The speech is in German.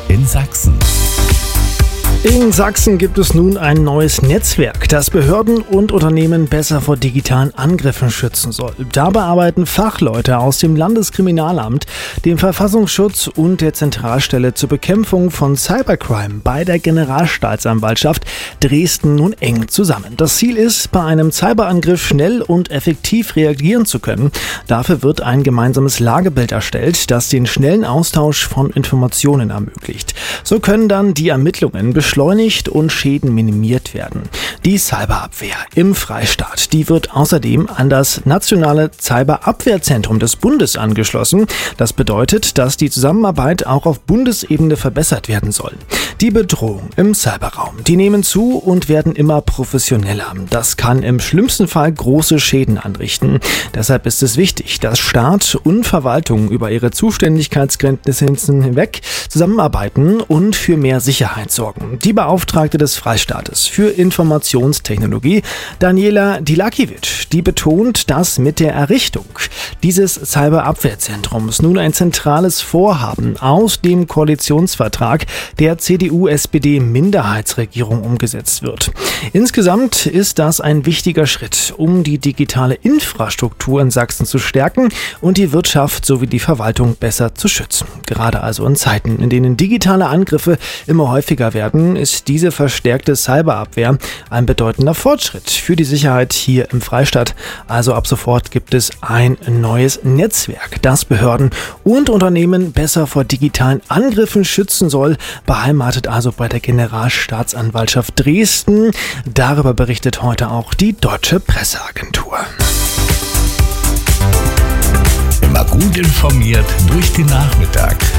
in Sachsen. In Sachsen gibt es nun ein neues Netzwerk, das Behörden und Unternehmen besser vor digitalen Angriffen schützen soll. Dabei arbeiten Fachleute aus dem Landeskriminalamt, dem Verfassungsschutz und der Zentralstelle zur Bekämpfung von Cybercrime bei der Generalstaatsanwaltschaft Dresden nun eng zusammen. Das Ziel ist, bei einem Cyberangriff schnell und effektiv reagieren zu können. Dafür wird ein gemeinsames Lagebild erstellt, das den schnellen Austausch von Informationen ermöglicht. So können dann die Ermittlungen beschleunigt und Schäden minimiert werden. Die Cyberabwehr im Freistaat, die wird außerdem an das nationale Cyberabwehrzentrum des Bundes angeschlossen. Das bedeutet, dass die Zusammenarbeit auch auf Bundesebene verbessert werden soll. Die Bedrohungen im Cyberraum, die nehmen zu und werden immer professioneller. Das kann im schlimmsten Fall große Schäden anrichten. Deshalb ist es wichtig, dass Staat und Verwaltung über ihre Zuständigkeitsgrenzen hinweg zusammenarbeiten und für mehr Sicherheit sorgen. Die Beauftragte des Freistaates für Informationstechnologie, Daniela Dilakiewicz, die betont, dass mit der Errichtung dieses Cyberabwehrzentrums nun ein zentrales Vorhaben aus dem Koalitionsvertrag der CDU-SPD-Minderheitsregierung umgesetzt wird. Insgesamt ist das ein wichtiger Schritt, um die digitale Infrastruktur in Sachsen zu stärken und die Wirtschaft sowie die Verwaltung besser zu schützen. Gerade also in Zeiten, in denen digitale Angriffe immer häufiger werden, ist diese verstärkte Cyberabwehr ein bedeutender Fortschritt für die Sicherheit hier im Freistaat. Also ab sofort gibt es ein neues Netzwerk, das Behörden und Unternehmen besser vor digitalen Angriffen schützen soll, beheimatet also bei der Generalstaatsanwaltschaft Dresden. Darüber berichtet heute auch die Deutsche Presseagentur. Immer gut informiert durch den Nachmittag.